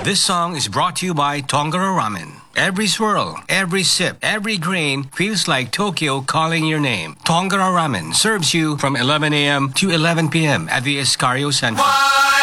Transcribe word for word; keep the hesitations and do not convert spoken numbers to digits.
This song is brought to you by Tongara Ramen. Every swirl, every sip, every grain feels like Tokyo calling your name. Tongara Ramen serves you from eleven a.m. to eleven p.m. at the Escario Center. What?